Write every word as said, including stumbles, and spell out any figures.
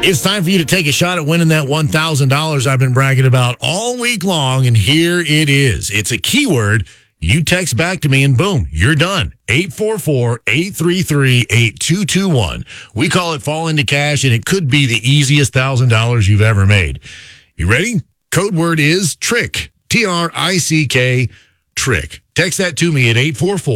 It's time for you to take a shot at winning that one thousand dollars I've been bragging about all week long, and here it is. It's a keyword. You text back to me, and boom, you're done. eight four four, eight three three, eight two two one. We call it Fall Into Cash, and it could be the easiest one thousand dollars you've ever made. You ready? Code word is TRICK. T R I C K, TRICK. Text that to me at eight four four